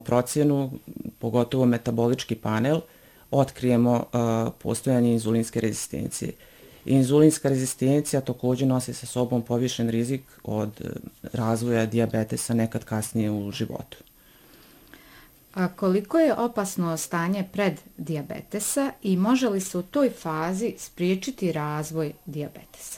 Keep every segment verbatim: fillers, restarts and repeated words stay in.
procjenu, pogotovo metabolički panel, otkrijemo uh, postojanje inzulinske rezistencije. Inzulinska rezistencija također nosi sa sobom povišen rizik od razvoja dijabetesa nekad kasnije u životu. A koliko je opasno stanje pred dijabetesa i može li se u toj fazi spriječiti razvoj dijabetesa?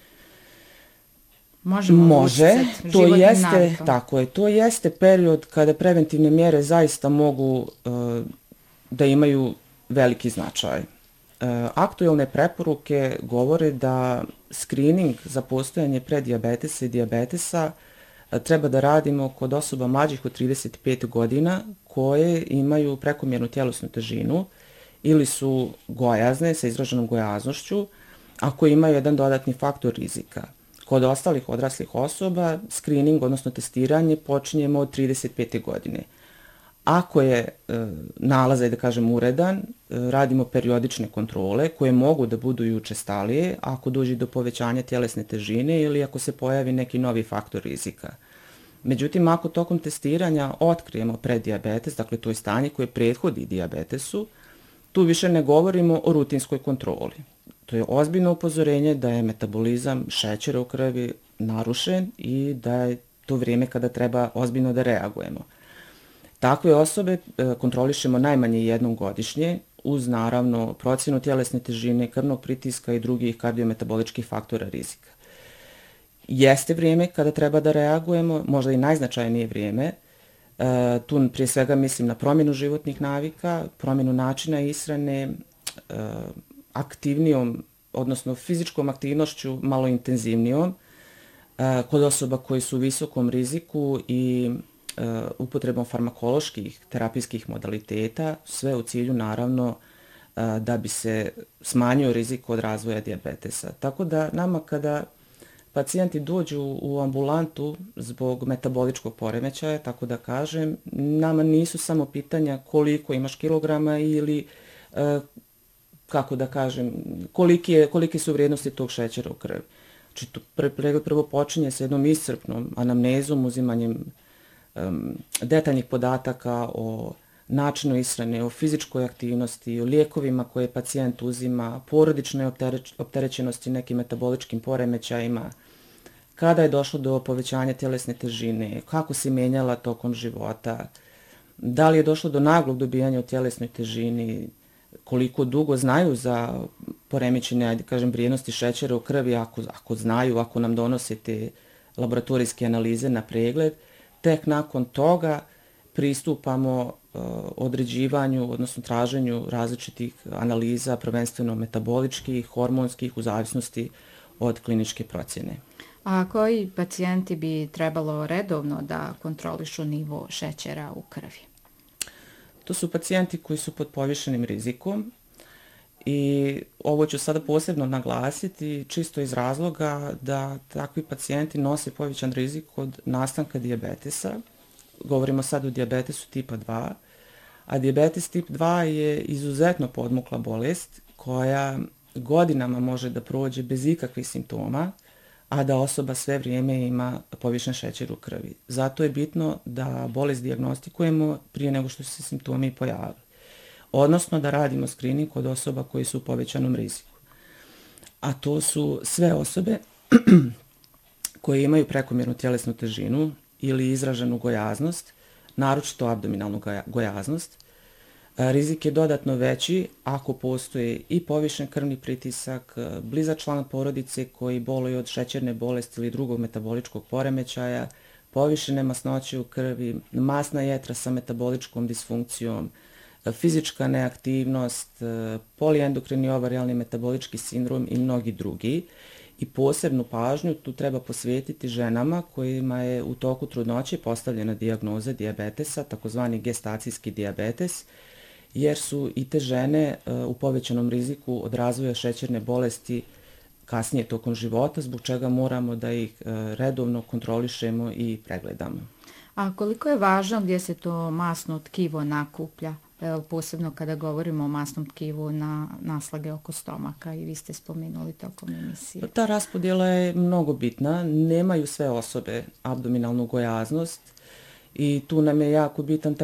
Možemo Može, to jeste, tako je, to jeste period kada preventivne mjere zaista mogu uh, da imaju veliki značaj. Uh, aktuelne preporuke govore da screening za postojanje predijabetesa i dijabetesa uh, treba da radimo kod osoba mlađih od trideset pet godina koje imaju prekomjernu tjelesnu težinu ili su gojazne sa izraženom gojaznošću, a koje imaju jedan dodatni faktor rizika. Kod ostalih odraslih osoba screening, odnosno testiranje, počinjemo od trideset pete godine. Ako je e, nalaz, da kažem, uredan, e, radimo periodične kontrole koje mogu da budu i učestalije ako dođe do povećanja tjelesne težine ili ako se pojavi neki novi faktor rizika. Međutim, ako tokom testiranja otkrijemo preddijabetes, dakle to je stanje koje prethodi dijabetesu, tu više ne govorimo o rutinskoj kontroli. To je ozbiljno upozorenje da je metabolizam šećera u krvi narušen i da je to vrijeme kada treba ozbiljno da reagujemo. Takve osobe kontrolišemo najmanje jednom godišnje uz naravno procjenu tjelesne težine, krvnog pritiska i drugih kardiometaboličkih faktora rizika. Jeste vrijeme kada treba da reagujemo, možda i najznačajnije vrijeme. Tu prije svega mislim na promjenu životnih navika, promjenu načina ishrane, aktivnijom, odnosno fizičkom aktivnošću malo intenzivnijom, kod osoba koji su u visokom riziku i upotrebom farmakoloških terapijskih modaliteta, sve u cilju naravno da bi se smanjio rizik od razvoja dijabetesa. Tako da nama kada pacijenti dođu u ambulantu zbog metaboličkog poremećaja, tako da kažem, nama nisu samo pitanja koliko imaš kilograma ili kako da kažem, koliki, je, koliki su vrijednosti tog šećera u krvi. Znači, tu pregled prvo počinje sa jednom iscrpnom anamnezom, uzimanjem um, detaljnih podataka o načinu ishrane, o fizičkoj aktivnosti, o lijekovima koje pacijent uzima, porodičnoj optereć, opterećenosti nekim metaboličkim poremećajima, kada je došlo do povećanja tjelesne težine, kako se menjala tokom života, da li je došlo do naglog dobijanja u tjelesnoj težini, koliko dugo znaju za poremećene, ajde kažem, vrijednosti šećera u krvi, ako, ako znaju, ako nam donose te laboratorijske analize na pregled, tek nakon toga pristupamo uh, određivanju, odnosno traženju različitih analiza, prvenstveno metaboličkih, hormonskih, u zavisnosti od kliničke procjene. A koji pacijenti bi trebalo redovno da kontrolišu nivo šećera u krvi? To su pacijenti koji su pod povišenim rizikom i ovo ću sada posebno naglasiti čisto iz razloga da takvi pacijenti nose povećan rizik od nastanka dijabetesa. Govorimo sad o dijabetesu tipa dva, a dijabetes tip dva je izuzetno podmukla bolest koja godinama može da prođe bez ikakvih simptoma, a da osoba sve vrijeme ima povišen šećer u krvi. Zato je bitno da bolest dijagnostikujemo prije nego što se simptomi pojavili. Odnosno da radimo screening kod osoba koji su u povećanom riziku. A to su sve osobe koje imaju prekomjernu tjelesnu težinu ili izraženu gojaznost, naročito abdominalnu gojaznost. Rizik je dodatno veći ako postoji i povišen krvni pritisak, blizak član porodice koji boluje od šećerne bolesti ili drugog metaboličkog poremećaja, povišene masnoće u krvi, masna jetra sa metaboličkom disfunkcijom, fizička neaktivnost, poliendokrini ovarijalni metabolički sindrom i mnogi drugi. I posebnu pažnju tu treba posvetiti ženama kojima je u toku trudnoće postavljena dijagnoza dijabetesa, takozvani gestacijski dijabetes, jer su i te žene uh, u povećanom riziku od razvoja šećerne bolesti kasnije tokom života, zbog čega moramo da ih uh, redovno kontrolišemo i pregledamo. A koliko je važno gdje se to masno tkivo nakuplja, evo, posebno kada govorimo o masnom tkivu na naslage oko stomaka i vi ste spomenuli tokom emisije? Ta raspodjela je mnogo bitna, nemaju sve osobe abdominalnu gojaznost i tu nam je jako bitan taj